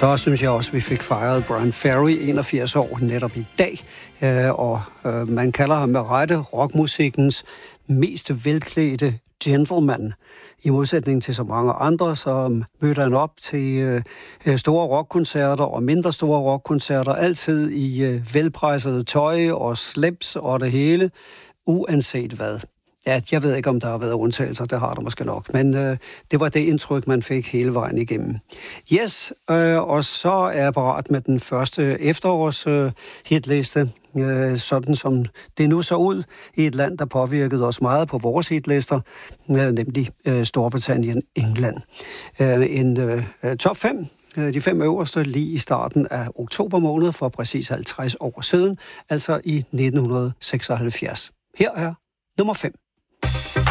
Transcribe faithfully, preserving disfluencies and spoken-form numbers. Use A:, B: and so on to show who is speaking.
A: så synes jeg også, at vi fik fejret Bryan Ferry, enogfirs år, netop i dag. Og man kalder ham med rette rockmusikkens mest velklædte gentleman. I modsætning til så mange andre, så mødte han op til store rockkoncerter og mindre store rockkoncerter, altid i velpressede tøj og slips og det hele, uanset hvad. Ja, jeg ved ikke, om der har været undtagelser, det har der måske nok, men øh, det var det indtryk, man fik hele vejen igennem. Yes, øh, og så er jeg parat med den første efterårs øh, hitliste, øh, sådan som det nu så ud i et land, der påvirkede os meget på vores hitlister, øh, nemlig øh, Storbritannien, England. Øh, en øh, top fem, øh, de fem øverste, lige i starten af oktober måned for præcis halvtreds år siden, altså i nitten seksoghalvfjerds. Her er nummer fem.